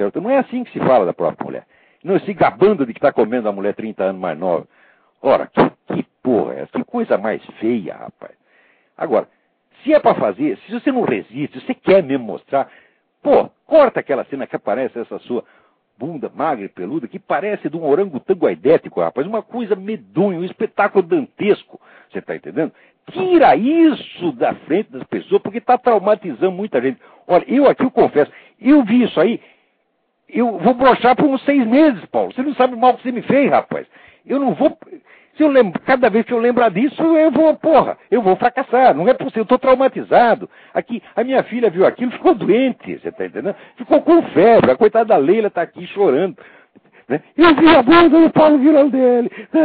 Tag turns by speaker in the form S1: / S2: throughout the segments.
S1: certo? Não é assim que se fala da própria mulher. Não se gabando de que está comendo a mulher 30 anos mais nova. Ora, que porra é essa? Que coisa mais feia, rapaz. Agora, se é para fazer, se você não resiste, se você quer mesmo mostrar, pô, corta aquela cena que aparece essa sua bunda magra e peluda, que parece de um orangotango aidético, rapaz. Uma coisa medonha, um espetáculo dantesco. Você está entendendo? Tira isso da frente das pessoas, porque está traumatizando muita gente. Olha, eu confesso, eu vi isso aí, eu vou broxar por uns 6 meses, Paulo. Você não sabe o mal que você me fez, rapaz. Eu não vou... Se eu lembro, cada vez que eu lembrar disso, eu vou fracassar. Não é possível, eu estou traumatizado. Aqui, a minha filha viu aquilo, ficou doente, você está entendendo? Ficou com febre, a coitada da Leila está aqui chorando. Eu vi a bunda do Paulo Vilandelli.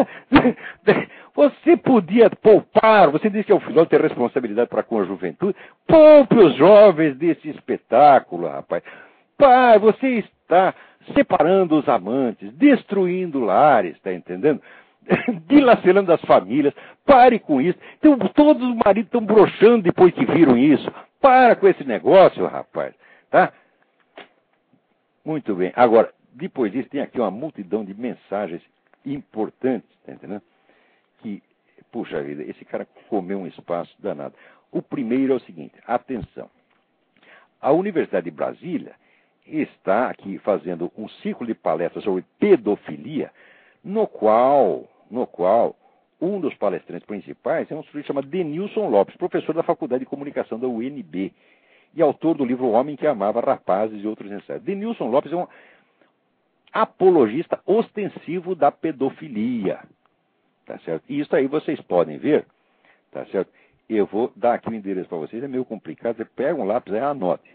S1: Você podia poupar, você disse que é o filósofo tem responsabilidade para com a juventude. Poupe os jovens desse espetáculo, rapaz. Pai, você está separando os amantes, destruindo lares, está entendendo? Dilacerando as famílias. Pare com isso. Então, todos os maridos estão broxando depois que viram isso. Para com esse negócio, rapaz. Tá? Muito bem. Agora, depois disso, tem aqui uma multidão de mensagens importantes, tá entendendo? Que, puxa vida, esse cara comeu um espaço danado. O primeiro é o seguinte, atenção. A Universidade de Brasília está aqui fazendo um ciclo de palestras sobre pedofilia, no qual um dos palestrantes principais é um sujeito chamado Denilson Lopes, professor da Faculdade de Comunicação da UNB, e autor do livro O Homem que Amava Rapazes e Outros Ensaios. Denilson Lopes é um apologista ostensivo da pedofilia, tá certo? E isso aí vocês podem ver, tá certo? Eu vou dar aqui o endereço para vocês, é meio complicado, você pega um lápis e anote.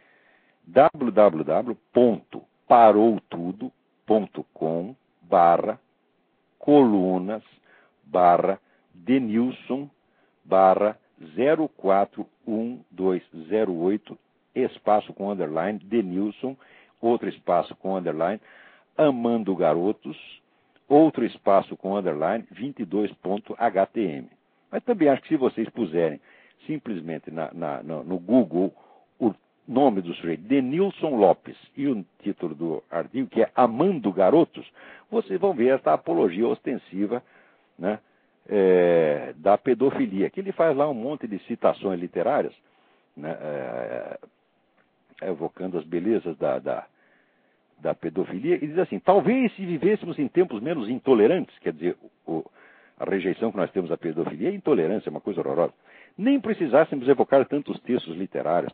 S1: www.parouttudo.com/colunas/0411208 espaço com underline, Denilson, outro espaço com underline, Amando Garotos, outro espaço com underline, 22.htm. Mas também acho que se vocês puserem simplesmente no Google o nome do sujeito, Denilson Lopes, e o título do artigo, que é Amando Garotos, vocês vão ver esta apologia ostensiva, né, da pedofilia, que ele faz lá um monte de citações literárias, né, evocando as belezas da pedofilia, e diz assim, talvez se vivêssemos em tempos menos intolerantes, quer dizer, a rejeição que nós temos à pedofilia é intolerância, é uma coisa horrorosa, nem precisássemos evocar tantos textos literários,